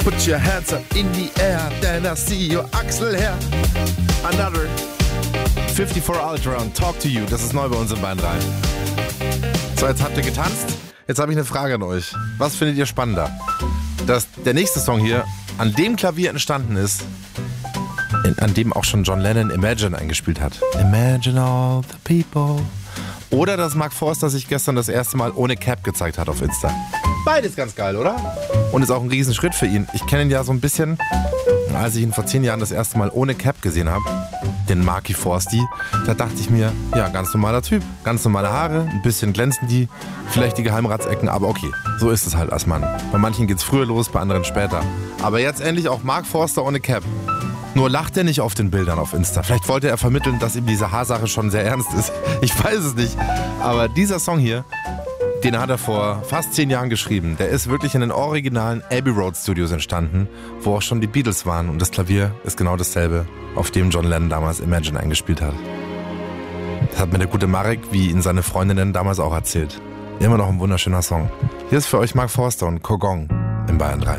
Put your hands up in the air, then I see your Axel hair. Another 54 Ultra und Talk to You, das ist neu bei uns im Bein rein. So, jetzt habt ihr getanzt. Jetzt habe ich eine Frage an euch. Was findet ihr spannender? Dass der nächste Song hier an dem Klavier entstanden ist, an dem auch schon John Lennon Imagine eingespielt hat. Imagine all the people. Oder dass Mark Forster sich gestern das erste Mal ohne Cap gezeigt hat auf Insta. Beides ganz geil, oder? Und ist auch ein Riesenschritt für ihn. Ich kenne ihn ja so ein bisschen, als ich ihn vor 10 Jahren das erste Mal ohne Cap gesehen habe, den Marky Forsty, da dachte ich mir, ja, ganz normaler Typ, ganz normale Haare, ein bisschen glänzen die, vielleicht die Geheimratsecken, aber okay, so ist es halt als Mann. Bei manchen geht's früher los, bei anderen später. Aber jetzt endlich auch Mark Forster ohne Cap. Nur lacht er nicht auf den Bildern auf Insta. Vielleicht wollte er vermitteln, dass ihm diese Haarsache schon sehr ernst ist. Ich weiß es nicht. Aber dieser Song hier, den hat er vor fast 10 Jahren geschrieben. Der ist wirklich in den originalen Abbey Road Studios entstanden, wo auch schon die Beatles waren. Und das Klavier ist genau dasselbe, auf dem John Lennon damals Imagine eingespielt hat. Das hat mir der gute Marek, wie ihn seine Freundinnen damals auch erzählt. Immer noch ein wunderschöner Song. Hier ist für euch Mark Forster und Kogong im Bayern 3.